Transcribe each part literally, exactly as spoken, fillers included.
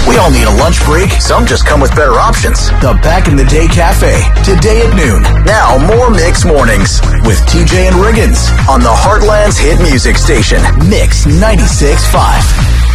We all need a lunch break. Some just come with better options. The Back in the Day Cafe, today at noon. Now, more Mix Mornings with T J and Riggins on the Heartland's hit music station, Mix ninety-six point five.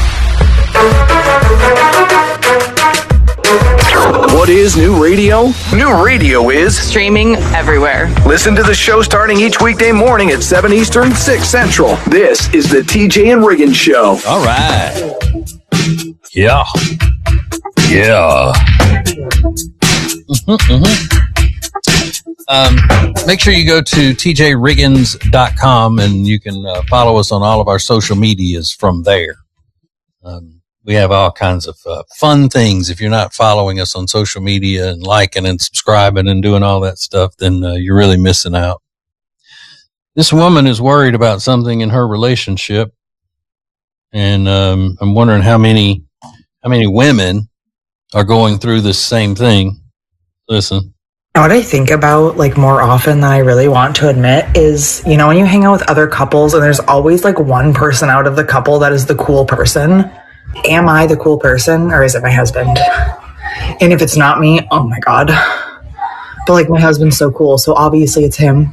What is new radio? New radio is streaming everywhere. Listen to the show starting each weekday morning at seven Eastern, six Central. This is the T J and Riggins Show. All right. Yeah. Yeah. Mm-hmm, mm-hmm. Um, make sure you go to T J Riggins dot com and you can uh, follow us on all of our social medias from there. Um, we have all kinds of uh, fun things. If you're not following us on social media and liking and subscribing and doing all that stuff, then uh, you're really missing out. This woman is worried about something in her relationship, and um, I'm wondering how many how many women are going through this same thing. Listen. What I think about like more often than I really want to admit is, you know, when you hang out with other couples and there's always like one person out of the couple that is the cool person. Am I the cool person or is it my husband? And if it's not me, oh my God. But like my husband's so cool, so obviously it's him.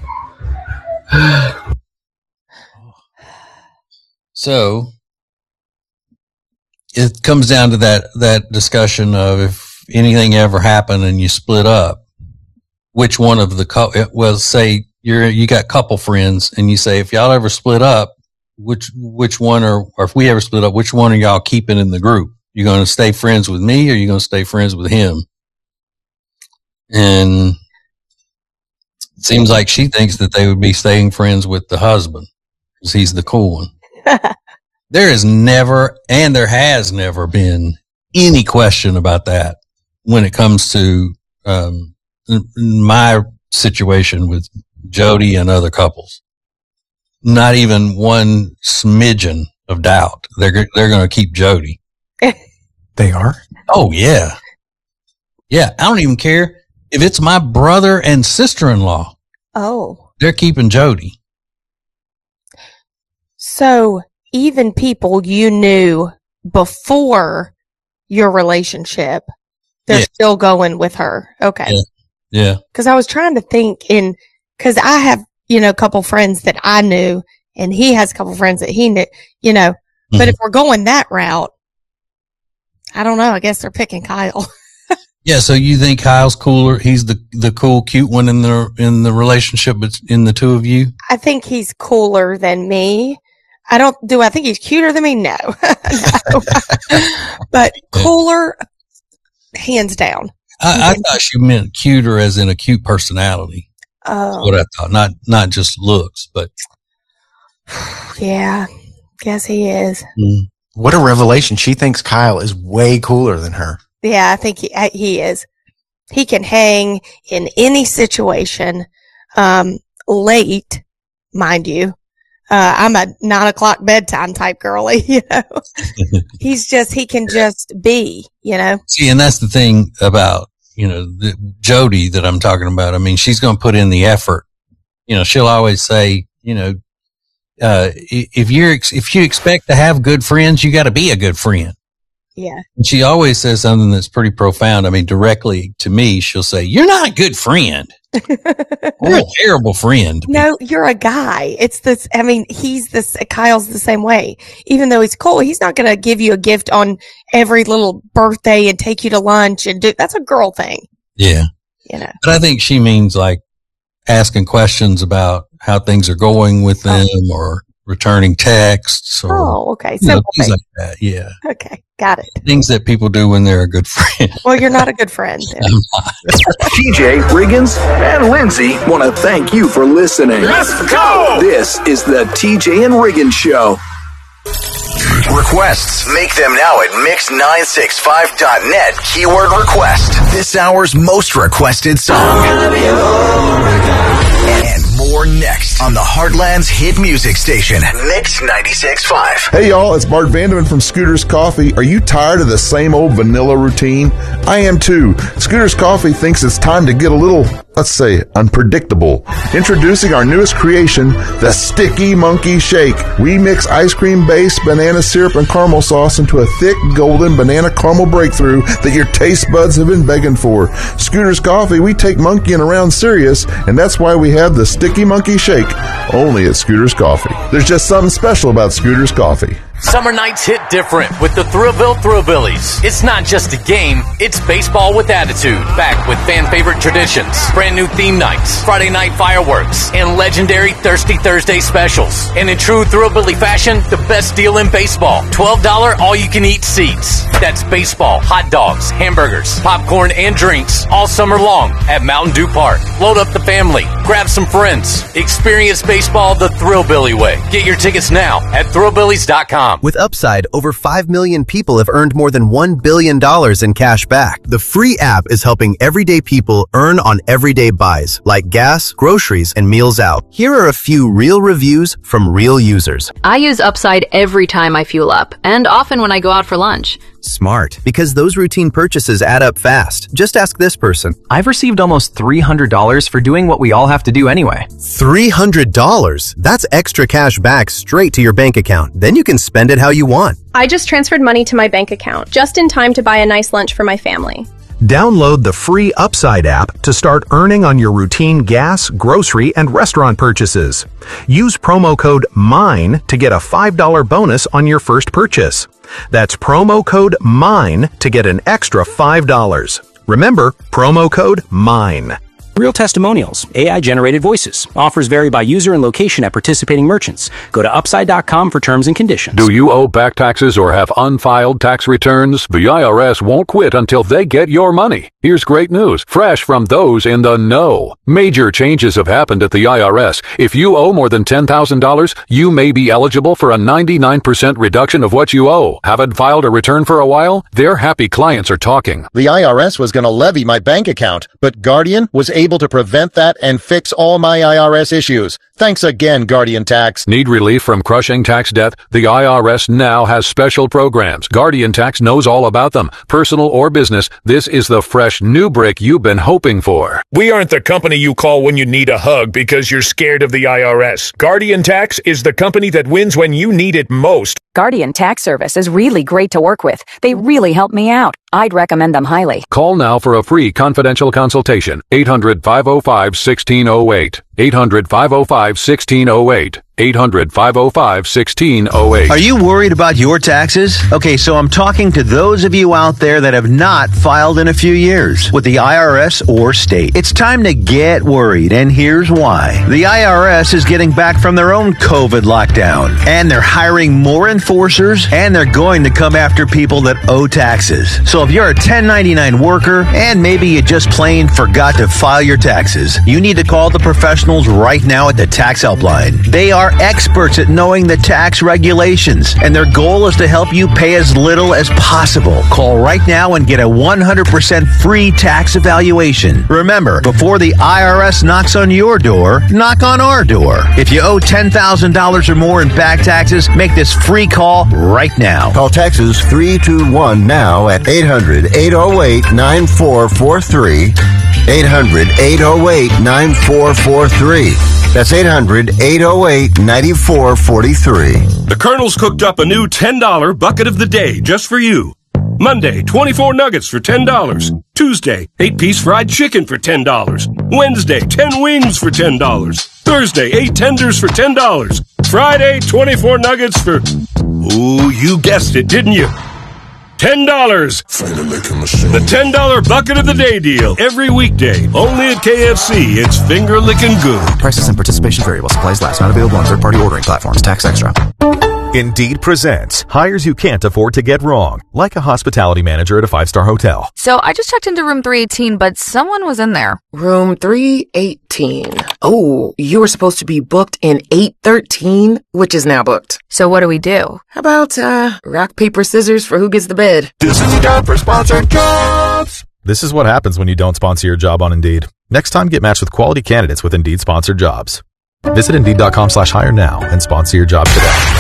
So it comes down to that, that discussion of if anything ever happened and you split up, which one of the, well, say you're, you got couple friends and you say, if y'all ever split up, which, which one are, or if we ever split up, which one are y'all keeping in the group? You going to stay friends with me or you going to stay friends with him? And it seems like she thinks that they would be staying friends with the husband because he's the cool one. There is never, and there has never been any question about that when it comes to, um, my situation with Jody and other couples. Not even one smidgen of doubt. They're, they're going to keep Jody. They are? Oh, yeah. Yeah. I don't even care if it's my brother and sister-in-law. Oh. They're keeping Jody. So even people you knew before your relationship, they're yeah. still going with her. Okay. Yeah. Yeah. Cause I was trying to think in, cause I have, you know, a couple friends that I knew and he has a couple friends that he knew, you know, mm-hmm. but if we're going that route, I don't know. I guess they're picking Kyle. Yeah. So you think Kyle's cooler? He's the, the cool, cute one in the, in the relationship, but in the two of you? I think he's cooler than me. I don't, do I think he's cuter than me? No, no. But cooler, hands down. I, I thought she meant cuter as in a cute personality. Oh. That's what I thought. Not, not just looks, but. Yeah. Guess he is. Mm. What a revelation. She thinks Kyle is way cooler than her. Yeah, I think he, he is. He can hang in any situation, um, late, mind you. Uh, I'm a nine o'clock bedtime type girly, you know. He's just, he can just be, you know. See, and that's the thing about, you know, the, Jody that I'm talking about. I mean, she's going to put in the effort. You know, she'll always say, you know, uh, if you're, if you expect to have good friends, you got to be a good friend. Yeah. And she always says something that's pretty profound. I mean, directly to me, she'll say, you're not a good friend. You're a terrible friend. No, you're a guy. It's this, I mean, he's this, Kyle's the same way. Even though he's cool, he's not going to give you a gift on every little birthday and take you to lunch and do, that's a girl thing. Yeah. You know. But I think she means like asking questions about how things are going with them oh. or returning texts or oh, okay. You know, things like that. Yeah. Okay. Got it. Things that people do when they're a good friend. Well, you're not a good friend. I'm not. T J, Riggins, and Lindsay want to thank you for listening. Let's go! This is the T J and Riggins Show. Requests. Make them now at mix nine six five dot net. Keyword request. This hour's most requested song. And more next on the Heartland's hit music station, Mix ninety-six point five. Hey y'all, it's Bart Vanderman from Scooter's Coffee. Are you tired of the same old vanilla routine? I am too. Scooter's Coffee thinks it's time to get a little let's say, unpredictable. Introducing our newest creation, the Sticky Monkey Shake. We mix ice cream-based banana syrup and caramel sauce into a thick, golden banana caramel breakthrough that your taste buds have been begging for. Scooter's Coffee, we take monkeying around serious, and that's why we have the Sticky Monkey Shake, only at Scooter's Coffee. There's just something special about Scooter's Coffee. Summer nights hit different with the Thrillville Thrillabillies. It's not just a game, it's baseball with attitude. Back with fan favorite traditions, brand new theme nights, Friday night fireworks, and legendary Thirsty Thursday specials. And in true Thrillabilly fashion, the best deal in baseball. twelve dollars all-you-can-eat seats. That's baseball, hot dogs, hamburgers, popcorn, and drinks all summer long at Mountain Dew Park. Load up the family, grab some friends. Experience baseball the Thrillbilly way. Get your tickets now at thrillabillies dot com. With Upside, over five million people have earned more than one billion dollars in cash back. The free app is helping everyday people earn on everyday buys, like gas, groceries, and meals out. Here are a few real reviews from real users. I use Upside every time I fuel up, and often when I go out for lunch. Smart, because those routine purchases add up fast. Just ask this person. I've received almost three hundred dollars for doing what we all have to do anyway. three hundred dollars? That's extra cash back straight to your bank account. Then you can spend it how you want. I just transferred money to my bank account, just in time to buy a nice lunch for my family. Download the free Upside app to start earning on your routine gas, grocery, and restaurant purchases. Use promo code MINE to get a five dollars bonus on your first purchase. That's promo code MINE to get an extra five dollars. Remember, promo code MINE. Real testimonials, A I-generated voices. Offers vary by user and location at participating merchants. Go to upside dot com for terms and conditions. Do you owe back taxes or have unfiled tax returns? The I R S won't quit until they get your money. Here's great news, fresh from those in the know. Major changes have happened at the I R S. If you owe more than ten thousand dollars, you may be eligible for a ninety-nine percent reduction of what you owe. Haven't filed a return for a while? Their happy clients are talking. The I R S was going to levy my bank account, but Guardian was able to prevent that and fix all my I R S issues. Thanks again, Guardian Tax. Need relief from crushing tax debt? The I R S now has special programs. Guardian Tax knows all about them. Personal or business, this is the fresh new brick you've been hoping for. We aren't the company you call when you need a hug because you're scared of the I R S. Guardian Tax is the company that wins when you need it most. Guardian Tax Service is really great to work with. They really help me out. I'd recommend them highly. Call now for a free confidential consultation. eight hundred, five oh five, one six oh eight. eight hundred, five oh five, one six oh eight. eight hundred, five oh five, one six oh eight. Are you worried about your taxes? Okay, so I'm talking to those of you out there that have not filed in a few years with the I R S or state. It's time to get worried, and here's why. The I R S is getting back from their own COVID lockdown, and they're hiring more enforcers, and they're going to come after people that owe taxes. So if you're a ten ninety-nine worker, and maybe you just plain forgot to file your taxes, you need to call the professionals right now at the Tax Helpline. They are experts at knowing the tax regulations, and their goal is to help you pay as little as possible. Call right now and get a one hundred percent free tax evaluation. Remember, before the I R S knocks on your door, knock on our door. If you owe ten thousand dollars or more in back taxes, make this free call right now. Call Texas three two one now at eight hundred, eight oh eight, nine four four three. eight hundred, eight oh eight, nine four four three. That's eight hundred, eight oh eight, nine four four three. The Colonel's cooked up a new ten dollar bucket of the day just for you. Monday, twenty-four nuggets for ten dollars. Tuesday, eight piece fried chicken for ten dollars. Wednesday, ten wings for ten dollars. Thursday, eight tenders for ten dollars. Friday, twenty-four nuggets for... Ooh, you guessed it, didn't you? ten dollars. The ten dollar bucket of the day deal. Every weekday. Only at K F C. It's finger licking good. Prices and participation variable. Supplies last. Not available on third-party ordering platforms. Tax extra. Indeed presents hires you can't afford to get wrong, like a hospitality manager at a five-star hotel. So I just checked into room three eighteen, but someone was in there. Room three eighteen. Oh, you were supposed to be booked in eight thirteen, which is now booked. So what do we do? How about, uh, rock, paper, scissors for who gets the bed? This is time for sponsored jobs. This is what happens when you don't sponsor your job on Indeed. Next time, get matched with quality candidates with Indeed sponsored jobs. Visit Indeed.com slash hire now and sponsor your job today.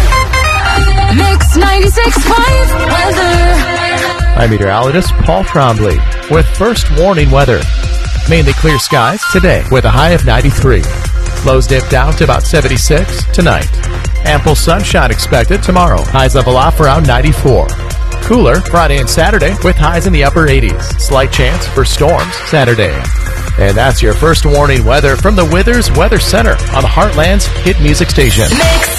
Mix ninety-six point five weather. I'm meteorologist Paul Trombley with first warning weather. Mainly clear skies today with a high of ninety-three. Lows dip down to about seventy-six tonight. Ample sunshine expected tomorrow. Highs level off around ninety-four. Cooler Friday and Saturday with highs in the upper eighties. Slight chance for storms Saturday. And that's your first warning weather from the Withers Weather Center on the Heartland's hit music station.